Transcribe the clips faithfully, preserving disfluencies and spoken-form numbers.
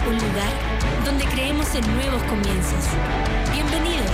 un lugar donde creemos en nuevos comienzos. Bienvenidos.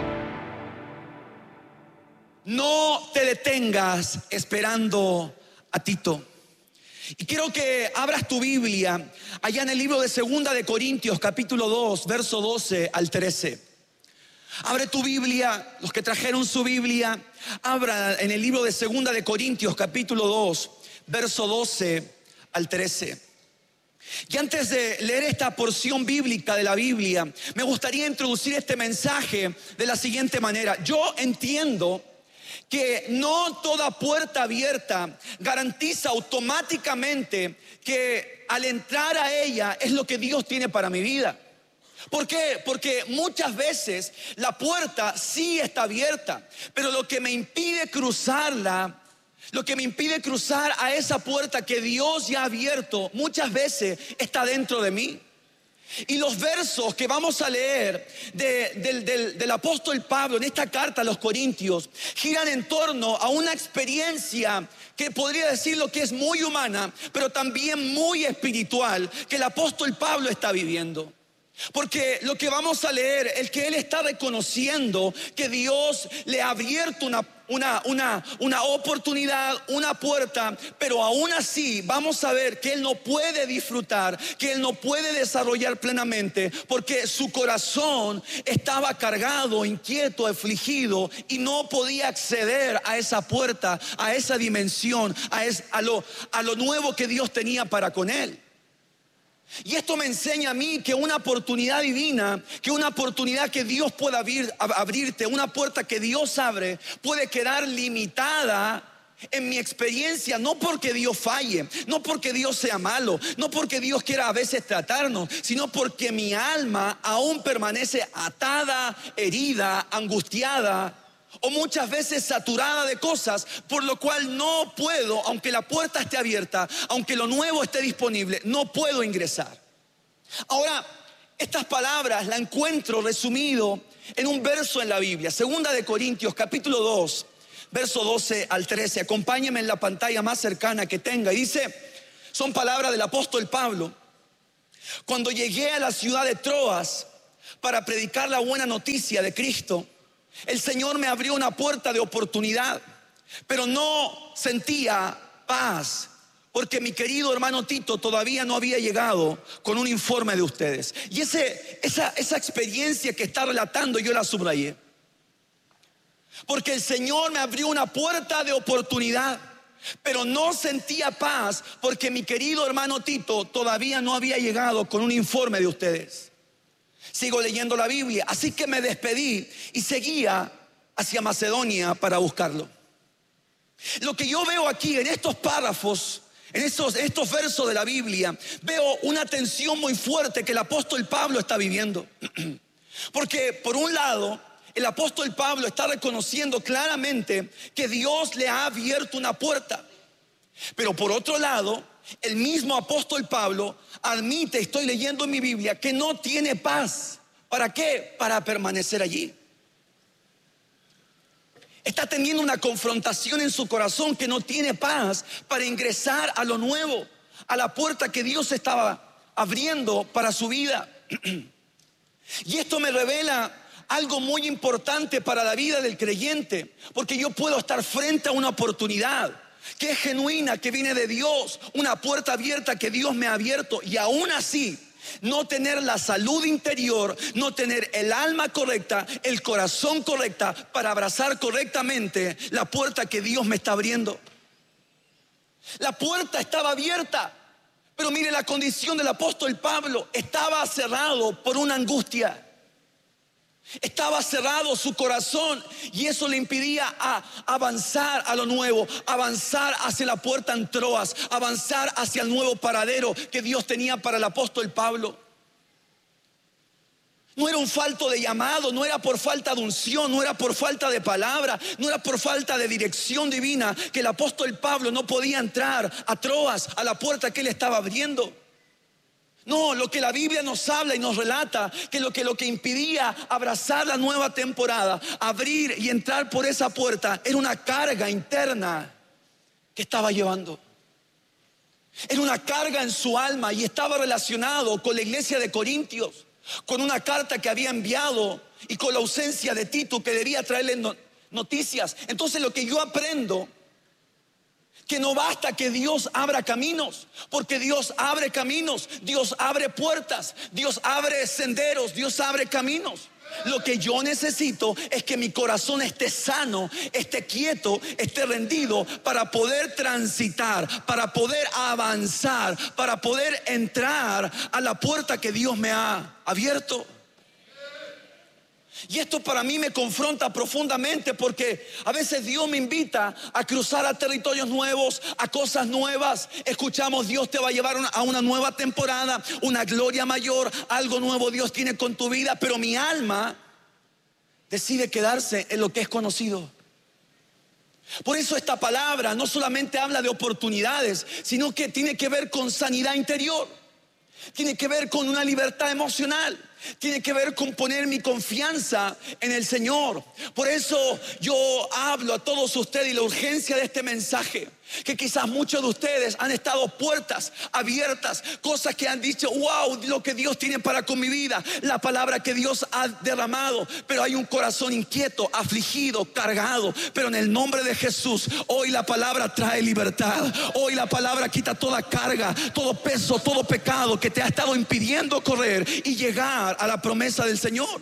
No te detengas esperando a Tito. Y quiero que abras tu Biblia allá en el libro de Segunda de Corintios, capítulo dos, verso doce al trece. Abre tu Biblia, los que trajeron su Biblia, abra en el libro de Segunda de Corintios, capítulo dos, verso doce al trece. Y antes de leer esta porción bíblica de la Biblia, me gustaría introducir este mensaje de la siguiente manera. Yo entiendo que no toda puerta abierta garantiza automáticamente que al entrar a ella es lo que Dios tiene para mi vida. ¿Por qué? Porque muchas veces la puerta sí está abierta, pero lo que me impide cruzarla, lo que me impide cruzar a esa puerta que Dios ya ha abierto, muchas veces está dentro de mí. Y los versos que vamos a leer de, del, del, del apóstol Pablo en esta carta a los Corintios giran en torno a una experiencia que podría decir lo que es muy humana, pero también muy espiritual, que el apóstol Pablo está viviendo. Porque lo que vamos a leer es que él está reconociendo que Dios le ha abierto una, una, una, una oportunidad, una puerta, pero aún así vamos a ver que él no puede disfrutar, que él no puede desarrollar plenamente, porque su corazón estaba cargado, inquieto, afligido y no podía acceder a esa puerta, a esa dimensión, a, es, a, lo, a lo nuevo que Dios tenía para con él. Y esto me enseña a mí que una oportunidad divina, que una oportunidad que Dios pueda abrir, abrirte, una puerta que Dios abre, puede quedar limitada en mi experiencia, no porque Dios falle, no porque Dios sea malo, no porque Dios quiera a veces tratarnos, sino porque mi alma aún permanece atada, herida, angustiada, o muchas veces saturada de cosas, por lo cual no puedo, aunque la puerta esté abierta, aunque lo nuevo esté disponible, no puedo ingresar. Ahora, estas palabras las encuentro resumido en un verso en la Biblia, Segunda de Corintios, capítulo dos, verso doce al trece. Acompáñenme en la pantalla más cercana que tenga. Y dice, son palabras del apóstol Pablo: cuando llegué a la ciudad de Troas para predicar la buena noticia de Cristo, el Señor me abrió una puerta de oportunidad, pero no sentía paz, porque mi querido hermano Tito todavía no había llegado con un informe de ustedes. Y ese, esa, esa experiencia que está relatando yo la subrayé, porque el Señor me abrió una puerta de oportunidad, pero no sentía paz, porque mi querido hermano Tito todavía no había llegado con un informe de ustedes. Sigo leyendo la Biblia, así que me despedí y seguía hacia Macedonia para buscarlo. Lo que yo veo aquí en estos párrafos, en estos, estos versos de la Biblia, veo una tensión muy fuerte que el apóstol Pablo está viviendo. Porque por un lado, el apóstol Pablo está reconociendo claramente que Dios le ha abierto una puerta, pero por otro lado, el mismo apóstol Pablo admite, estoy leyendo en mi Biblia, que no tiene paz. ¿Para qué? Para permanecer allí. Está teniendo una confrontación en su corazón, que no tiene paz para ingresar a lo nuevo, a la puerta que Dios estaba abriendo para su vida. Y esto me revela algo muy importante para la vida del creyente, porque yo puedo estar frente a una oportunidad que es genuina, que viene de Dios, una puerta abierta que Dios me ha abierto, y aún así no tener la salud interior, no tener el alma correcta, el corazón correcta para abrazar correctamente la puerta que Dios me está abriendo. La puerta estaba abierta, pero mire la condición del apóstol Pablo: estaba cerrado por una angustia. Estaba cerrado su corazón, y eso le impedía a avanzar a lo nuevo, avanzar hacia la puerta en Troas, avanzar hacia el nuevo paradero que Dios tenía para el apóstol Pablo. No era un falto de llamado, no era por falta de unción, no era por falta de palabra, no era por falta de dirección divina que el apóstol Pablo no podía entrar a Troas, a la puerta que él estaba abriendo. No, lo que la Biblia nos habla y nos relata, que lo que, lo que impedía abrazar la nueva temporada, abrir y entrar por esa puerta, era una carga interna que estaba llevando. Era una carga en su alma y estaba relacionado con la iglesia de Corintios, con una carta que había enviado y con la ausencia de Tito, que debía traerle no- noticias. Entonces lo que yo aprendo, que no basta que Dios abra caminos, porque Dios abre caminos, Dios abre puertas, Dios abre senderos, Dios abre caminos. Lo que yo necesito es que mi corazón esté sano, esté quieto, esté rendido para poder transitar, para poder avanzar, para poder entrar a la puerta que Dios me ha abierto. Y esto para mí me confronta profundamente, porque a veces Dios me invita a cruzar a territorios nuevos, a cosas nuevas. Escuchamos, Dios te va a llevar a una nueva temporada, una gloria mayor, algo nuevo Dios tiene con tu vida. Pero mi alma decide quedarse en lo que es conocido. Por eso esta palabra no solamente habla de oportunidades, sino que tiene que ver con sanidad interior. Tiene que ver con una libertad emocional. Tiene que ver con poner mi confianza en el Señor. Por eso yo hablo a todos ustedes y la urgencia de este mensaje, que quizás muchos de ustedes han estado puertas abiertas, cosas que han dicho, wow, lo que Dios tiene para con mi vida, la palabra que Dios ha derramado, pero hay un corazón inquieto, afligido, cargado. Pero en el nombre de Jesús, hoy la palabra trae libertad. Hoy la palabra quita toda carga, todo peso, todo pecado que te ha estado impidiendo correr y llegar a la promesa del Señor.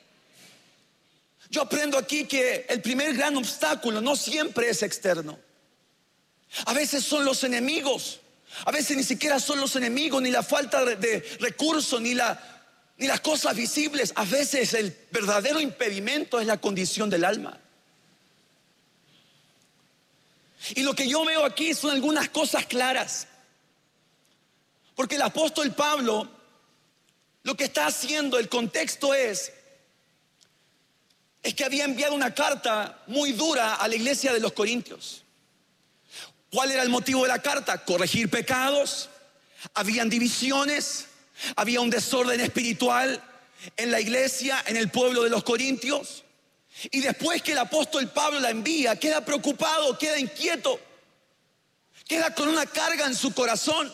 Yo aprendo aquí que el primer gran obstáculo no siempre es externo. A veces son los enemigos. A veces ni siquiera son los enemigos, ni la falta de recursos, ni, la, ni las cosas visibles. A veces el verdadero impedimento es la condición del alma. Y lo que yo veo aquí son algunas cosas claras. Porque el apóstol Pablo, lo que está haciendo, el contexto es, es que había enviado una carta muy dura a la iglesia de los Corintios. ¿Cuál era el motivo de la carta? Corregir pecados. Habían divisiones, había un desorden espiritual en la iglesia, en el pueblo de los Corintios. Y después que el apóstol Pablo la envía, queda preocupado, queda inquieto, queda con una carga en su corazón.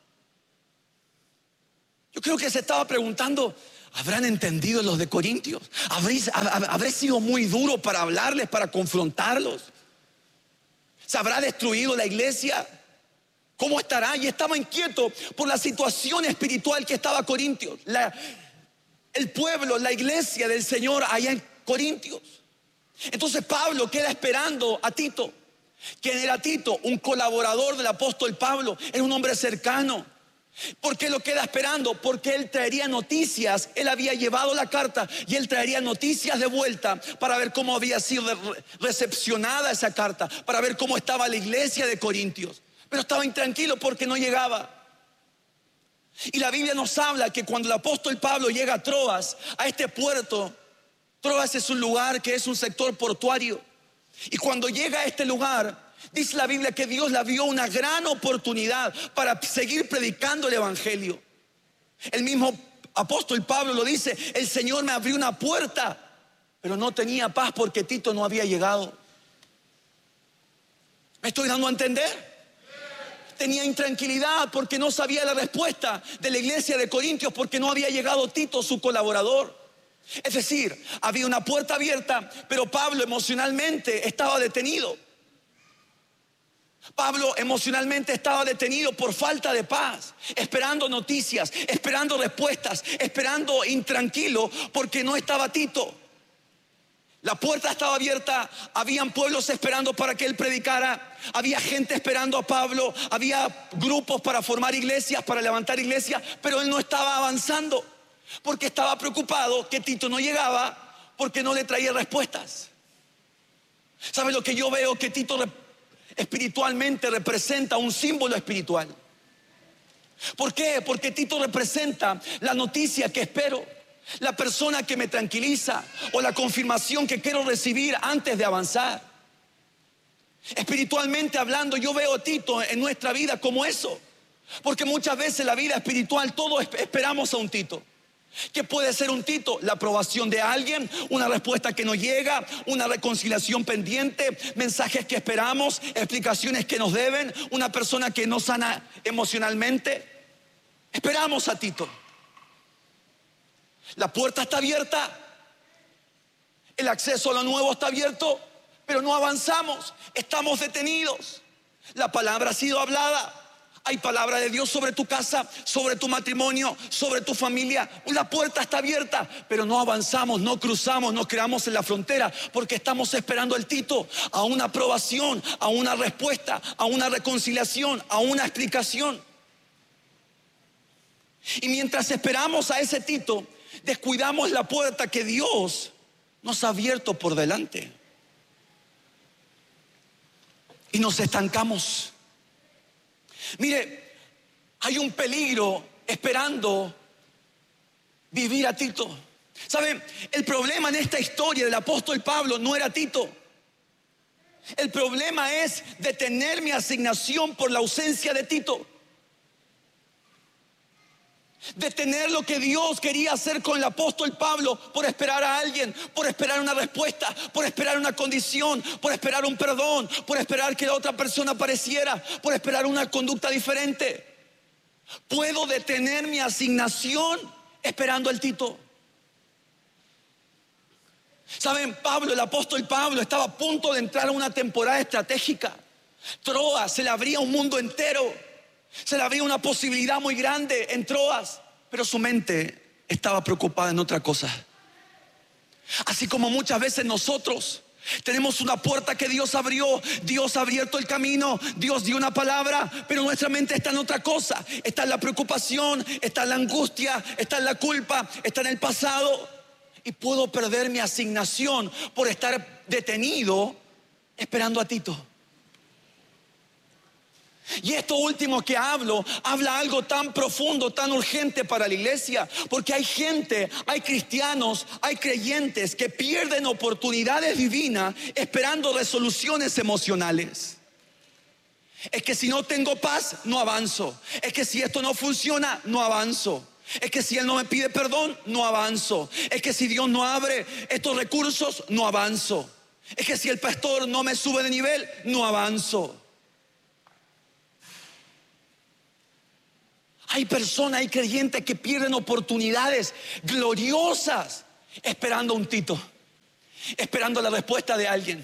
Yo creo que se estaba preguntando, ¿habrán entendido los de Corintios? ¿Habré, habré sido muy duro para hablarles, para confrontarlos? ¿Se habrá destruido la iglesia? ¿Cómo estará? Y estaba inquieto por la situación espiritual que estaba Corintios, la, el pueblo, la iglesia del Señor allá en Corintios. Entonces Pablo queda esperando a Tito. ¿Quién era Tito? Un colaborador del apóstol Pablo, era un hombre cercano. ¿Por qué lo queda esperando? Porque él traería noticias. Él había llevado la carta y él traería noticias de vuelta para ver cómo había sido recepcionada esa carta, para ver cómo estaba la iglesia de Corintios. Pero estaba intranquilo porque no llegaba. Y la Biblia nos habla que cuando el apóstol Pablo llega a Troas, a este puerto, Troas es un lugar que es un sector portuario. Y cuando llega a este lugar, dice la Biblia que Dios le dio una gran oportunidad para seguir predicando el evangelio. El mismo apóstol Pablo lo dice: el Señor me abrió una puerta, pero no tenía paz porque Tito no había llegado. ¿Me estoy dando a entender? Tenía intranquilidad porque no sabía la respuesta de la iglesia de Corintios, porque no había llegado Tito, su colaborador. Es decir, había una puerta abierta, pero Pablo emocionalmente estaba detenido. Pablo emocionalmente estaba detenido por falta de paz, esperando noticias, esperando respuestas, esperando intranquilo porque no estaba Tito. La puerta estaba abierta, habían pueblos esperando para que él predicara, había gente esperando a Pablo, había grupos para formar iglesias, para levantar iglesias, pero él no estaba avanzando porque estaba preocupado que Tito no llegaba, porque no le traía respuestas. ¿Sabe lo que yo veo? Que Tito espiritualmente representa un símbolo espiritual. ¿Por qué? Porque Tito representa la noticia que espero, la persona que me tranquiliza o la confirmación que quiero recibir antes de avanzar. Espiritualmente hablando, yo veo a Tito en nuestra vida como eso, porque muchas veces en la vida espiritual todos esperamos a un Tito. ¿Qué puede ser un Tito? La aprobación de alguien, una respuesta que no llega, una reconciliación pendiente, mensajes que esperamos, explicaciones que nos deben, una persona que no sana emocionalmente. Esperamos a Tito. La puerta está abierta, el acceso a lo nuevo está abierto, pero no avanzamos, estamos detenidos. La palabra ha sido hablada. Hay palabra de Dios sobre tu casa, sobre tu matrimonio, sobre tu familia. La puerta está abierta, pero no avanzamos, no cruzamos, no quedamos en la frontera, porque estamos esperando al Tito, a una aprobación, a una respuesta, a una reconciliación, a una explicación. Y mientras esperamos a ese Tito, descuidamos la puerta que Dios nos ha abierto por delante. Y nos estancamos. Mire, hay un peligro esperando vivir a Tito. ¿Saben? El problema en esta historia del apóstol Pablo no era Tito. El problema es detener mi asignación por la ausencia de Tito. Detener lo que Dios quería hacer con el apóstol Pablo por esperar a alguien, por esperar una respuesta, por esperar una condición, por esperar un perdón, por esperar que la otra persona apareciera, por esperar una conducta diferente. Puedo detener mi asignación esperando al Tito. ¿Saben? Pablo, el apóstol Pablo, estaba a punto de entrar a una temporada estratégica. Troas, se le abría un mundo entero. Se le abría una posibilidad muy grande en Troas, pero su mente estaba preocupada en otra cosa. Así como muchas veces nosotros tenemos una puerta que Dios abrió, Dios ha abierto el camino, Dios dio una palabra, pero nuestra mente está en otra cosa. Está en la preocupación, está en la angustia, está en la culpa, está en el pasado. Y puedo perder mi asignación por estar detenido esperando a Tito. Y esto último que hablo, habla algo tan profundo, tan urgente para la iglesia. Porque hay gente, hay cristianos, hay creyentes que pierden oportunidades divinas esperando resoluciones emocionales. Es que si no tengo paz, no avanzo. Es que si esto no funciona, no avanzo. Es que si Él no me pide perdón, no avanzo. Es que si Dios no abre estos recursos, no avanzo. Es que si el pastor no me sube de nivel, no avanzo. Hay personas, hay creyentes que pierden oportunidades gloriosas esperando a un Tito, esperando la respuesta de alguien.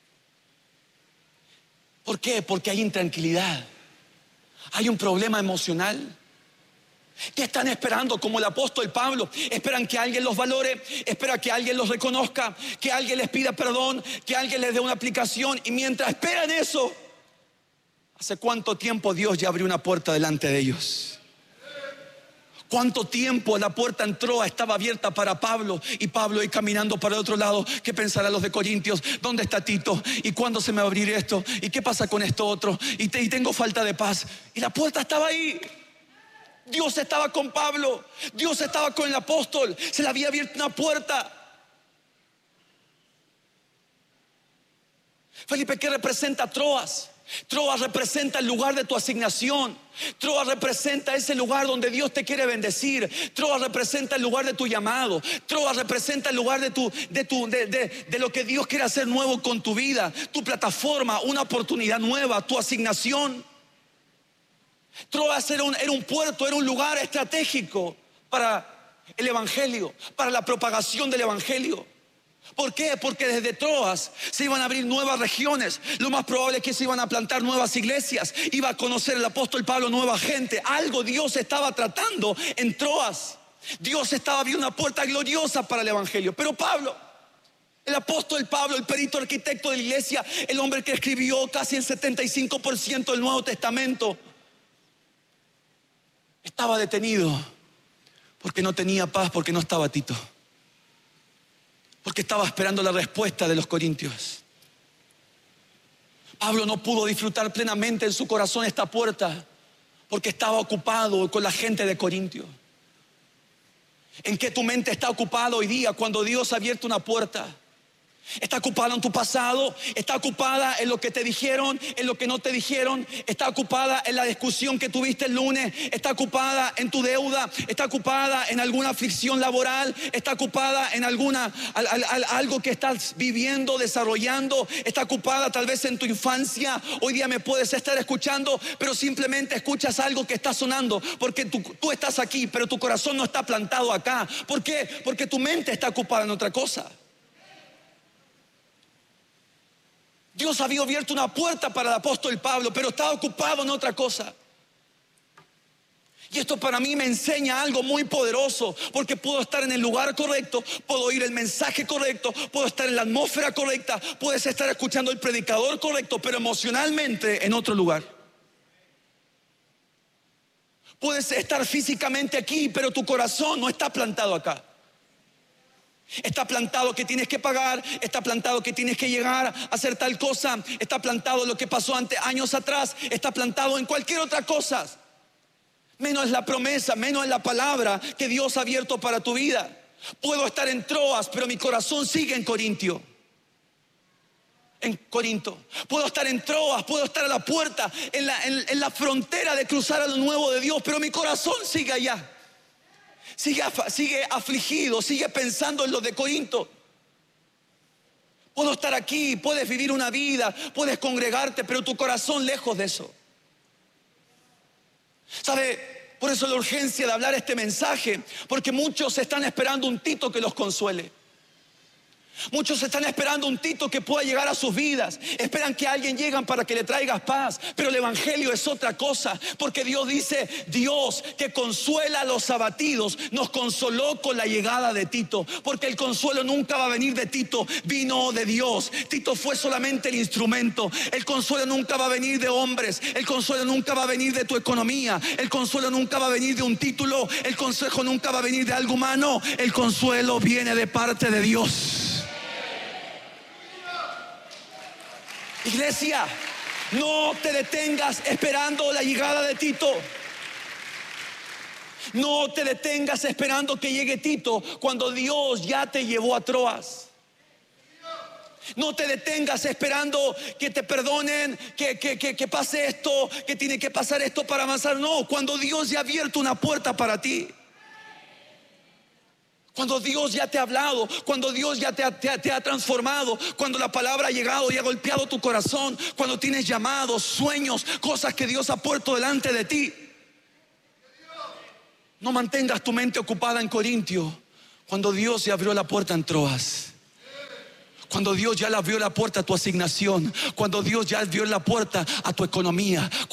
¿Por qué? Porque hay intranquilidad, hay un problema emocional. ¿Qué están esperando? Como el apóstol Pablo, esperan que alguien los valore, esperan que alguien los reconozca, que alguien les pida perdón, que alguien les dé una aplicación. Y mientras esperan eso, ¿hace cuánto tiempo Dios ya abrió una puerta delante de ellos? ¿Cuánto tiempo la puerta en Troas estaba abierta para Pablo? Y Pablo ahí caminando para el otro lado. ¿Qué pensarán los de Corintios? ¿Dónde está Tito? ¿Y cuándo se me va a abrir esto? ¿Y qué pasa con esto otro? Y, te, y tengo falta de paz. Y la puerta estaba ahí. Dios estaba con Pablo. Dios estaba con el apóstol. Se le había abierto una puerta. Felipe, ¿qué representa Troas? Troas representa el lugar de tu asignación. Troas representa ese lugar donde Dios te quiere bendecir. Troas representa el lugar de tu llamado. Troas representa el lugar de, tu, de, tu, de, de, de lo que Dios quiere hacer nuevo con tu vida. Tu plataforma, una oportunidad nueva, tu asignación. Troas era un, era un puerto, era un lugar estratégico para el evangelio, para la propagación del evangelio. ¿Por qué? Porque desde Troas se iban a abrir nuevas regiones. Lo más probable es que se iban a plantar nuevas iglesias. Iba a conocer el apóstol Pablo nueva gente. Algo Dios estaba tratando en Troas. Dios estaba abriendo una puerta gloriosa para el evangelio. Pero Pablo, el apóstol Pablo, el perito arquitecto de la iglesia, el hombre que escribió casi el setenta y cinco por ciento del Nuevo Testamento, estaba detenido porque no tenía paz, porque no estaba Tito. Porque estaba esperando la respuesta de los corintios. Pablo no pudo disfrutar plenamente en su corazón esta puerta porque estaba ocupado con la gente de Corintio. ¿En qué tu mente está ocupada hoy día cuando Dios ha abierto una puerta? Está ocupada en tu pasado, está ocupada en lo que te dijeron, en lo que no te dijeron, está ocupada en la discusión que tuviste el lunes, está ocupada en tu deuda, está ocupada en alguna aflicción laboral, está ocupada en alguna al, al, al, algo que estás viviendo, desarrollando, está ocupada tal vez en tu infancia. Hoy día me puedes estar escuchando, pero simplemente escuchas algo que está sonando, porque tú, tú estás aquí, pero tu corazón no está plantado acá. ¿Por qué? Porque tu mente está ocupada en otra cosa. Dios había abierto una puerta para el apóstol Pablo, pero estaba ocupado en otra cosa. Y esto para mí me enseña algo muy poderoso, porque puedo estar en el lugar correcto, puedo oír el mensaje correcto, puedo estar en la atmósfera correcta, puedes estar escuchando el predicador correcto, pero emocionalmente en otro lugar. Puedes estar físicamente aquí, pero tu corazón no está plantado acá. Está plantado que tienes que pagar, está plantado que tienes que llegar a hacer tal cosa, está plantado lo que pasó ante, años atrás, está plantado en cualquier otra cosa. Menos es la promesa, menos es la palabra que Dios ha abierto para tu vida. Puedo estar en Troas, pero mi corazón sigue en Corintio. En Corinto. Puedo estar en Troas, puedo estar a la puerta, en la, en, en la frontera de cruzar a lo nuevo de Dios, pero mi corazón sigue allá. Sigue, sigue afligido, sigue pensando en lo de Corinto. Puedo estar aquí, puedes vivir una vida, puedes congregarte, pero tu corazón lejos de eso. ¿Sabe? Por eso la urgencia de hablar este mensaje, porque muchos están esperando un Tito que los consuele. Muchos están esperando un Tito que pueda llegar a sus vidas. Esperan que alguien llegue para que le traigas paz. Pero el evangelio es otra cosa. Porque Dios dice, Dios que consuela a los abatidos, nos consoló con la llegada de Tito. Porque el consuelo nunca va a venir de Tito, vino de Dios. Tito fue solamente el instrumento. El consuelo nunca va a venir de hombres. El consuelo nunca va a venir de tu economía. El consuelo nunca va a venir de un título. El consejo nunca va a venir de algo humano. El consuelo viene de parte de Dios. Iglesia, no te detengas esperando la llegada de Tito. No te detengas esperando que llegue Tito cuando Dios ya te llevó a Troas. No te detengas esperando que te perdonen, que, que, que, que pase esto, que tiene que pasar esto para avanzar. No, cuando Dios ya ha abierto una puerta para ti. Cuando Dios ya te ha hablado, cuando Dios ya te ha, te, ha, te ha transformado, cuando la palabra ha llegado y ha golpeado tu corazón, cuando tienes llamados, sueños, cosas que Dios ha puesto delante de ti. No mantengas tu mente ocupada en Corintio cuando Dios ya abrió la puerta en Troas. Cuando Dios ya le abrió la puerta a tu asignación, cuando Dios ya abrió la puerta a tu economía.